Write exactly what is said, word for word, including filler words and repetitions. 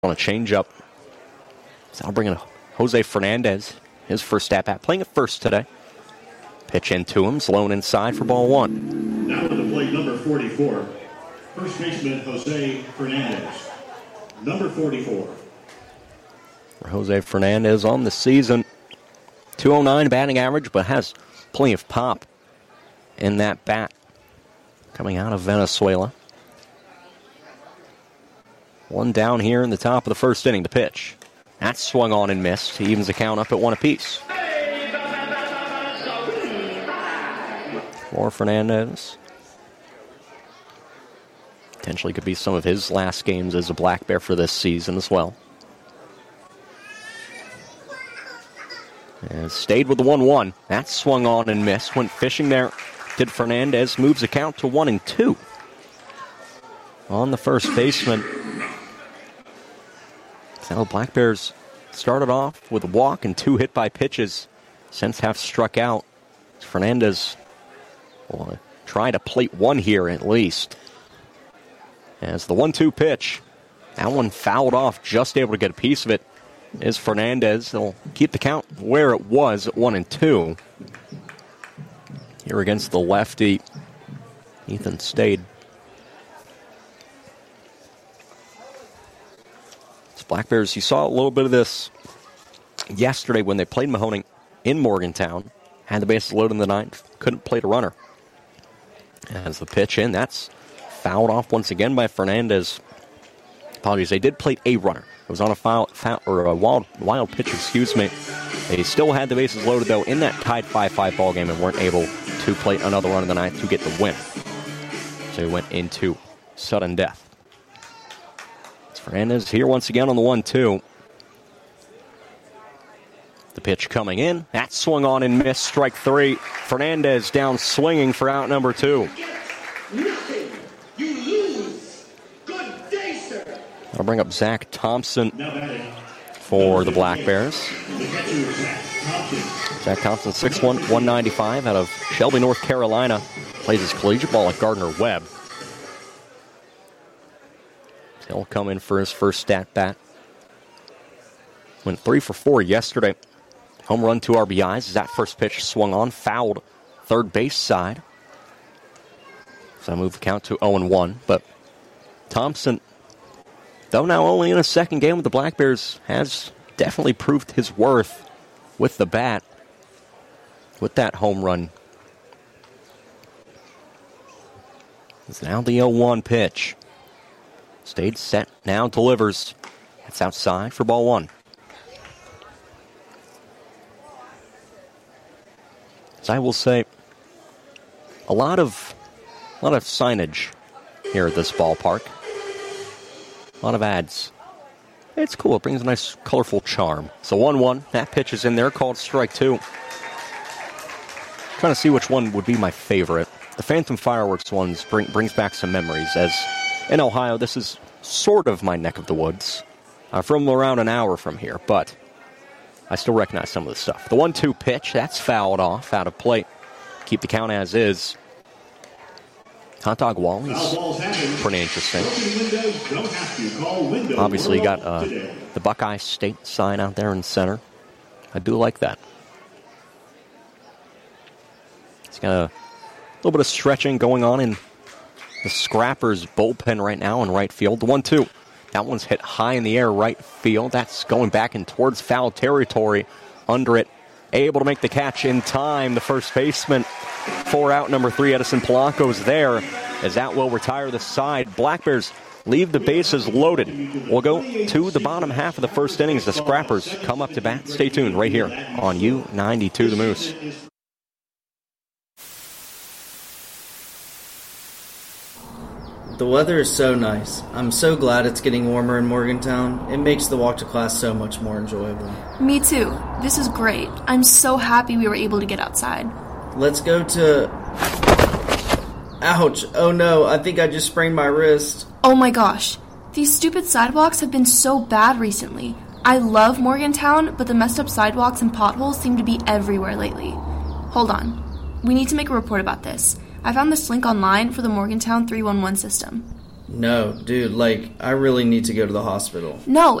on a changeup. So I'll bring in Jose Fernandez, his first at-bat, playing at first today. Pitch into him, Sloan inside for ball one. Now to the plate, number forty-four. First baseman, Jose Fernandez. Number forty-four. Jose Fernandez on the season. two oh nine batting average, but has plenty of pop in that bat coming out of Venezuela. One down here in the top of the first inning. The pitch. That's swung on and missed. He evens the count up at one apiece. For Fernandez. Potentially could be some of his last games as a Black Bear for this season as well. And stayed with the one one. That swung on and missed. Went fishing there. Did Fernandez. Moves the count to one and two. On the first baseman. So Black Bears started off with a walk and two hit by pitches. Since have struck out. Fernandez will try to plate one here at least. As the one two pitch. That one fouled off. Just able to get a piece of it. Is Fernandez. They'll keep the count where it was at one and two. Here against the lefty, Ethan Stade. It's Black Bears. You saw a little bit of this yesterday when they played Mahoning in Morgantown. Had the bases loaded in the ninth. Couldn't plate a runner. As the pitch in, that's fouled off once again by Fernandez. Apologies, they did plate a runner. It was on a foul, foul or a wild, wild pitch, excuse me. They still had the bases loaded, though, in that tied five five ball game and weren't able to plate another run in the ninth to get the win. So he went into sudden death. It's Fernandez here once again on the one two. The pitch coming in. That swung on and missed. Strike three. Fernandez down swinging for out number two. Nothing. You lose. Good day, sir. I'll bring up Zach Thompson for the Black Bears. Zach Thompson, six one, one ninety-five, out of Shelby, North Carolina. Plays his collegiate ball at Gardner-Webb. He'll come in for his first stat bat. Went three for four yesterday. Home run, two R B Is. As that first pitch swung on, fouled third base side. So I move the count to oh and one. But Thompson, though now only in a second game with the Black Bears, has definitely proved his worth with the bat, with that home run. It's now the oh one pitch. Stayed set, now delivers. That's outside for ball one. As I will say, a lot of, a lot of signage here at this ballpark. A lot of ads. It's cool. It brings a nice, colorful charm. So one one. That pitch is in there, called strike two. Trying to see which one would be my favorite. The Phantom Fireworks ones bring, brings back some memories, as in Ohio, this is sort of my neck of the woods. I'm from around an hour from here, but I still recognize some of the stuff. The one two pitch, that's fouled off, out of play. Keep the count as is. Hot Dog Wally's pretty interesting. Obviously, you got uh, the Buckeye State sign out there in center. I do like that. It's got a little bit of stretching going on in the Scrappers bullpen right now in right field. The one two. That one's hit high in the air right field. That's going back and towards foul territory. Under it, able to make the catch in time. The first baseman for out number three, Edison Polanco's there, as that will retire the side. Black Bears leave the bases loaded. We'll go to the bottom half of the first inning as the Scrappers come up to bat. Stay tuned right here on U ninety-two The Moose. The weather is so nice. I'm so glad it's getting warmer in Morgantown. It makes the walk to class so much more enjoyable. Me too. This is great. I'm so happy we were able to get outside. Let's go to... Ouch. Oh no, I think I just sprained my wrist. Oh my gosh. These stupid sidewalks have been so bad recently. I love Morgantown, but the messed up sidewalks and potholes seem to be everywhere lately. Hold on. We need to make a report about this. I found this link online for the Morgantown three one one system. No, dude, like, I really need to go to the hospital. No,